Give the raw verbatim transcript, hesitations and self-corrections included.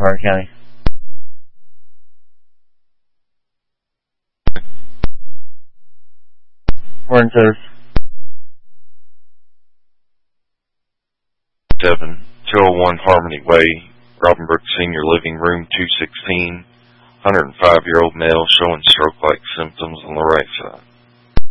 Hart County. Morning, sir. seven, two oh one Harmony Way, Robin Brooks Senior Living Room two sixteen, one oh five-year-old male showing stroke-like symptoms on the right side.